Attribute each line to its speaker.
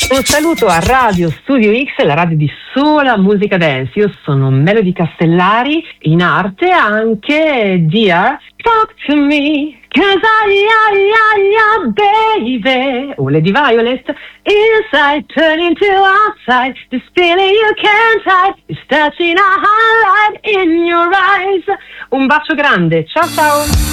Speaker 1: Un saluto a Radio Studio X, la radio di sola musica dance. Io sono Melody Castellari, in arte anche Dear Talk to Me, 'cause baby, o Lady Violet, inside turning to outside, this feeling you can't hide, is touching a highlight in your eyes. Un bacio grande, ciao ciao!